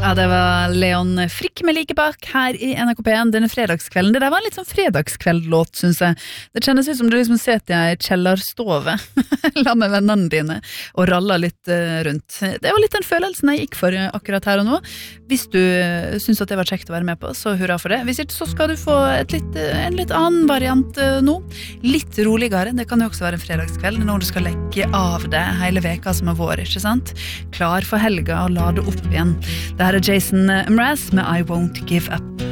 Ja, det var Leon Frikk med like bak her i NRK P1 denne fredagskvelden. Det der var en litt sånn fredagskveldlåt, synes jeg. Det kjennes ut som du liksom sitter i en kjellerstove la med vennene dine og raller litt rundt. Det var litt den følelsen jeg gikk for akkurat her og nå. Hvis du synes at det var kjekt å være med på, så hurra for det. Hvis ikke, så skal du få en litt annen variant nå. Litt roligere, det kan jo også være en fredagskveld når du skal legge av det hele veka som har vært, ikke sant? Klar for helga og lade opp igjen. Det her er Jason Mraz med I Won't Give Up.